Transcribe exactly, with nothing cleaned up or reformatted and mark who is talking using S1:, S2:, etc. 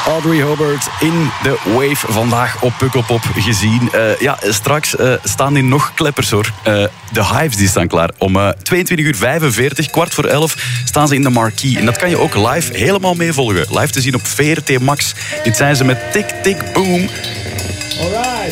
S1: Audrey Hobart in de Wave vandaag op Pukkelpop gezien. Uh, ja, straks uh, staan hier nog kleppers hoor. Uh, de Hives die staan klaar. Om uh, tweeëntwintig uur vijfenveertig, kwart voor elf, staan ze in de Marquee. En dat kan je ook live helemaal meevolgen. Live te zien op V R T Max. Dit zijn ze met Tik Tik Boom. Alright.